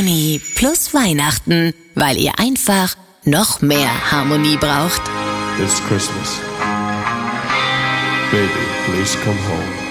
Harmonie plus Weihnachten, weil ihr einfach noch mehr Harmonie braucht. It's Christmas. Baby, please come home.